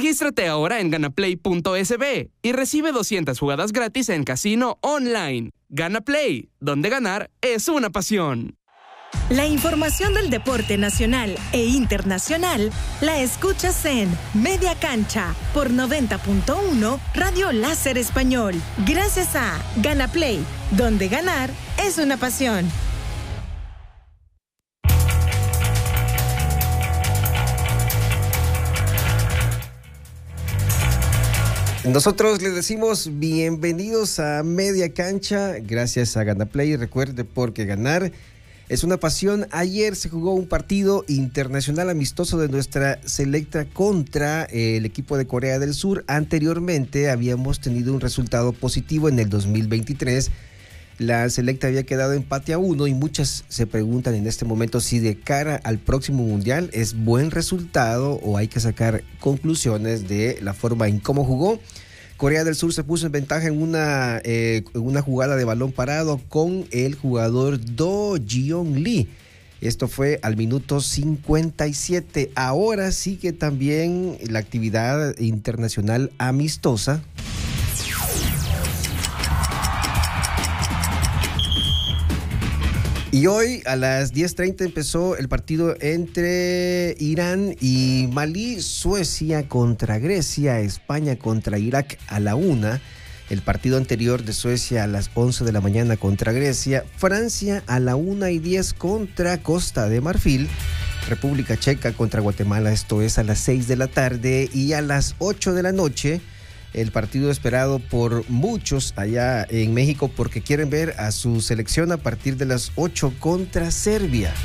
Regístrate ahora en ganaplay.sb y recibe 200 jugadas gratis en casino online. Gana Play, donde ganar es una pasión. La información del deporte nacional e internacional la escuchas en Media Cancha por 90.1 Radio Láser Español. Gracias a Gana Play, donde ganar es una pasión. Nosotros les decimos bienvenidos a Media Cancha, gracias a Gana Play. Recuerde, porque ganar es una pasión. Ayer se jugó un partido internacional amistoso de nuestra selecta contra el equipo de Corea del Sur. Anteriormente habíamos tenido un resultado positivo en el 2023. La selecta había quedado empate a 1 y muchas se preguntan en este momento si de cara al próximo mundial es buen resultado o hay que sacar conclusiones de la forma en cómo jugó. Corea del Sur se puso en ventaja en una jugada de balón parado con el jugador Do Jeong Lee. Esto fue al minuto 57. Ahora sigue también la actividad internacional amistosa. Y hoy a las 10:30 empezó el partido entre Irán y Malí, Suecia contra Grecia, España contra Irak a la 1, el partido anterior de Suecia a las 11 de la mañana contra Grecia, Francia a la 1:10 contra Costa de Marfil, República Checa contra Guatemala, esto es a las 6 de la tarde, y a las 8 de la noche, el partido esperado por muchos allá en México porque quieren ver a su selección a partir de las 8 contra Serbia.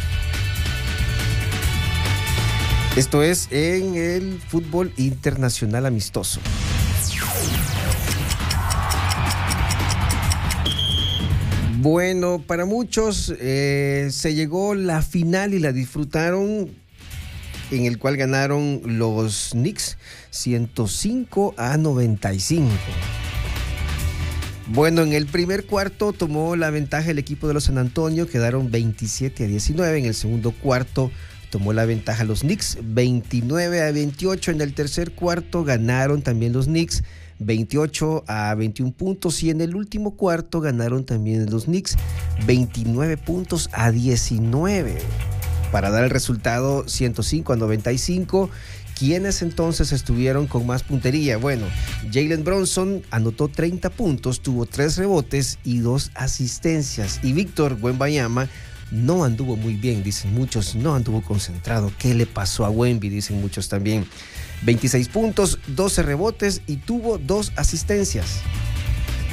Esto es en el fútbol internacional amistoso. Bueno, para muchos se llegó la final y la disfrutaron, en el cual ganaron los Knicks 105-95. Bueno, en el primer cuarto tomó la ventaja el equipo de los San Antonio, quedaron 27-19. En el segundo cuarto tomó la ventaja los Knicks, 29-28. En el tercer cuarto ganaron también los Knicks, 28-21 puntos. Y en el último cuarto ganaron también los Knicks, 29-19. Para dar el resultado 105-95. ¿Quiénes entonces estuvieron con más puntería? Bueno, Jalen Brunson anotó 30 puntos, tuvo 3 rebotes y 2 asistencias. Y Víctor Wembanyama no anduvo muy bien, dicen muchos, no anduvo concentrado. ¿Qué le pasó a Wemby? Dicen muchos también. 26 puntos, 12 rebotes y tuvo 2 asistencias.